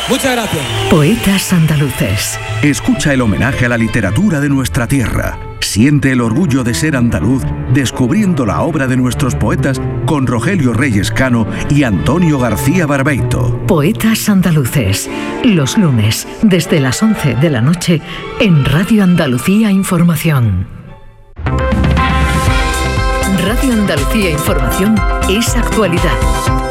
Muchas gracias. Poetas andaluces. Escucha el homenaje a la literatura de nuestra tierra. Siente el orgullo de ser andaluz descubriendo la obra de nuestros poetas con Rogelio Reyes Cano y Antonio García Barbeito. Poetas andaluces. Los lunes, desde las 11 de la noche, en Radio Andalucía Información. Radio Andalucía Información es actualidad.